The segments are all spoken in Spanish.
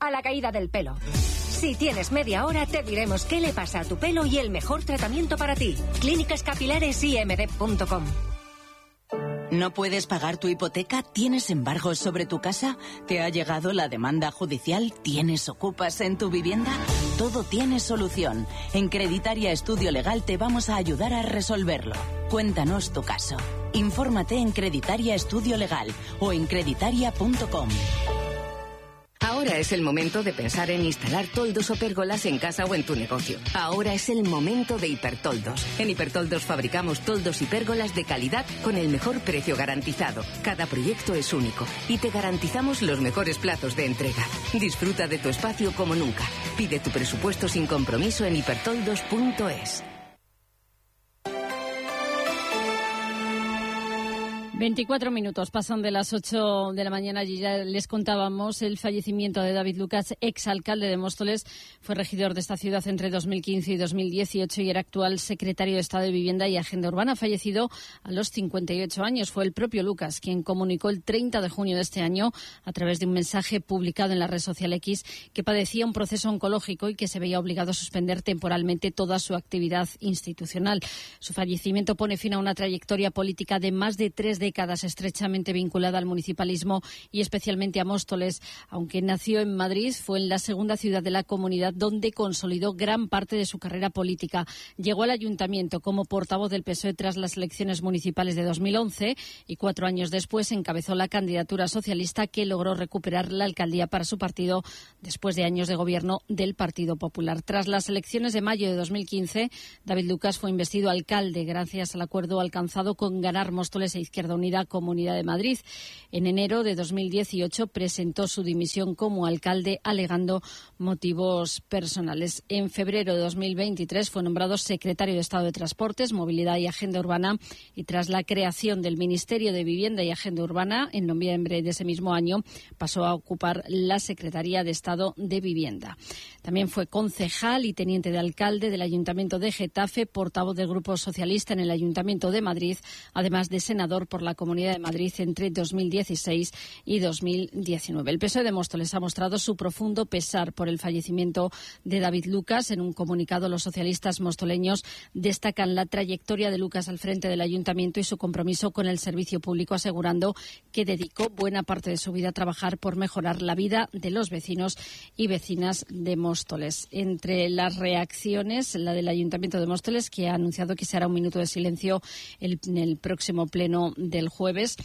a la caída del pelo. Si tienes media hora, te diremos qué le pasa a tu pelo y el mejor tratamiento para ti. clínicascapilaresimd.com. ¿No puedes pagar tu hipoteca? ¿Tienes embargos sobre tu casa? ¿Te ha llegado la demanda judicial? ¿Tienes ocupas en tu vivienda? Todo tiene solución. En Creditaria Estudio Legal te vamos a ayudar a resolverlo. Cuéntanos tu caso. Infórmate en Creditaria Estudio Legal o en creditaria.com. Ahora es el momento de pensar en instalar toldos o pérgolas en casa o en tu negocio. Ahora es el momento de Hipertoldos. En Hipertoldos fabricamos toldos y pérgolas de calidad con el mejor precio garantizado. Cada proyecto es único y te garantizamos los mejores plazos de entrega. Disfruta de tu espacio como nunca. Pide tu presupuesto sin compromiso en hipertoldos.es. 24 minutos pasan de las 8 de la mañana y ya les contábamos el fallecimiento de David Lucas, exalcalde de Móstoles. Fue regidor de esta ciudad entre 2015 y 2018 y era actual secretario de Estado de Vivienda y Agenda Urbana. Fallecido a los 58 años. Fue el propio Lucas quien comunicó el 30 de junio de este año, a través de un mensaje publicado en la red social X, que padecía un proceso oncológico y que se veía obligado a suspender temporalmente toda su actividad institucional. Su fallecimiento pone fin a una trayectoria política de más de 3 décadas estrechamente vinculada al municipalismo y especialmente a Móstoles. Aunque nació en Madrid, fue en la segunda ciudad de la comunidad donde consolidó gran parte de su carrera política. Llegó al ayuntamiento como portavoz del PSOE tras las elecciones municipales de 2011 y 4 años después encabezó la candidatura socialista que logró recuperar la alcaldía para su partido después de años de gobierno del Partido Popular. Tras las elecciones de mayo de 2015, David Lucas fue investido alcalde gracias al acuerdo alcanzado con Ganar Móstoles e Izquierda Unida Comunidad de Madrid. En enero de 2018 presentó su dimisión como alcalde alegando motivos personales. En febrero de 2023 fue nombrado secretario de Estado de Transportes, Movilidad y Agenda Urbana y tras la creación del Ministerio de Vivienda y Agenda Urbana en noviembre de ese mismo año pasó a ocupar la Secretaría de Estado de Vivienda. También fue concejal y teniente de alcalde del Ayuntamiento de Getafe, portavoz del Grupo Socialista en el Ayuntamiento de Madrid, además de senador por la Comunidad de Madrid entre 2016 y 2019. El PSOE de Móstoles ha mostrado su profundo pesar por el fallecimiento de David Lucas. En un comunicado, los socialistas mostoleños destacan la trayectoria de Lucas al frente del ayuntamiento y su compromiso con el servicio público, asegurando que dedicó buena parte de su vida a trabajar por mejorar la vida de los vecinos y vecinas de Móstoles. Entre las reacciones, la del Ayuntamiento de Móstoles, que ha anunciado que se hará un minuto de silencio en el próximo pleno del jueves.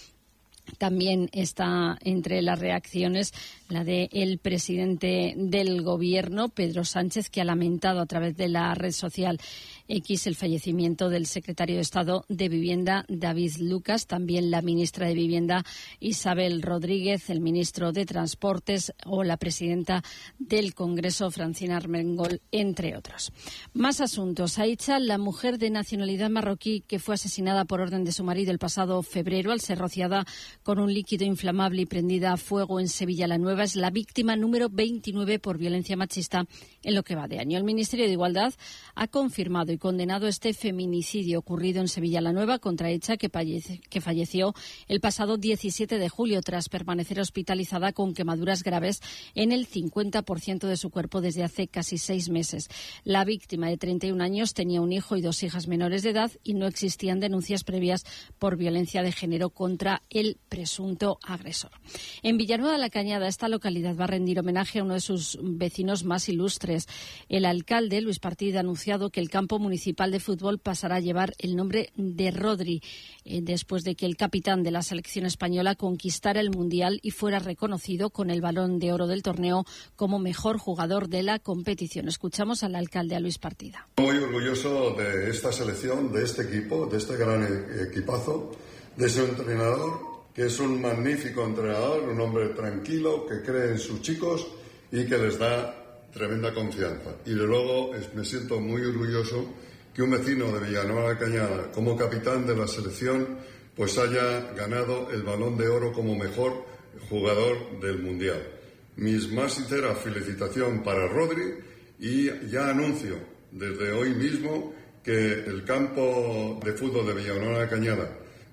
También está entre las reacciones la del presidente del Gobierno, Pedro Sánchez, que ha lamentado a través de la red social X el fallecimiento del secretario de Estado de Vivienda, David Lucas. También la ministra de Vivienda, Isabel Rodríguez, el ministro de Transportes o la presidenta del Congreso, Francina Armengol, entre otros. Más asuntos. Aicha, la mujer de nacionalidad marroquí que fue asesinada por orden de su marido el pasado febrero al ser rociada con un líquido inflamable y prendida a fuego en Sevilla la Nueva, es la víctima número 29 por violencia machista en lo que va de año. El Ministerio de Igualdad ha confirmado y condenado este feminicidio ocurrido en Sevilla la Nueva contra Aicha, que falleció el pasado 17 de julio tras permanecer hospitalizada con quemaduras graves en el 50% de su cuerpo desde hace casi 6 meses. La víctima, de 31 años, tenía un hijo y 2 hijas menores de edad y no existían denuncias previas por violencia de género contra el presunto agresor. En Villanueva de la Cañada, esta localidad va a rendir homenaje a uno de sus vecinos más ilustres. El alcalde, Luis Partida, ha anunciado que el campo municipal de fútbol pasará a llevar el nombre de Rodri, después de que el capitán de la selección española conquistara el Mundial y fuera reconocido con el Balón de Oro del torneo como mejor jugador de la competición. Escuchamos al alcalde, a Luis Partida. Muy orgulloso de esta selección, de este equipo, de este gran equipazo, de su entrenador, que es un magnífico entrenador, un hombre tranquilo, que cree en sus chicos y que les da tremenda confianza. Y luego me siento muy orgulloso que un vecino de Villanueva de la Cañada, como capitán de la selección, pues haya ganado el Balón de Oro como mejor jugador del Mundial. Mis más sinceras felicitaciones para Rodri y ya anuncio desde hoy mismo que el campo de fútbol de Villanueva de la Cañada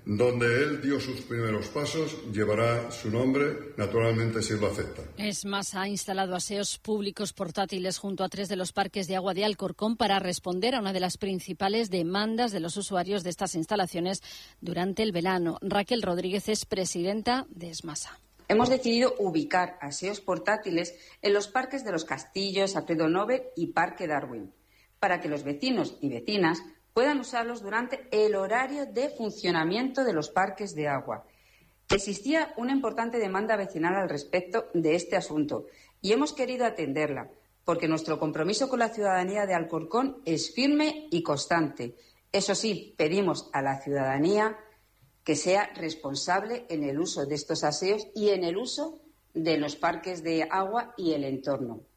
Donde él dio sus primeros pasos, llevará su nombre, naturalmente, si él lo acepta. Esmasa ha instalado aseos públicos portátiles junto a 3 de los parques de agua de Alcorcón para responder a una de las principales demandas de los usuarios de estas instalaciones durante el verano. Raquel Rodríguez es presidenta de Esmasa. Hemos decidido ubicar aseos portátiles en los parques de Los Castillos, Alfredo Nobel y Parque Darwin, para que los vecinos y vecinas puedan usarlos durante el horario de funcionamiento de los parques de agua. Existía una importante demanda vecinal al respecto de este asunto y hemos querido atenderla, porque nuestro compromiso con la ciudadanía de Alcorcón es firme y constante. Eso sí, pedimos a la ciudadanía que sea responsable en el uso de estos aseos y en el uso de los parques de agua y el entorno.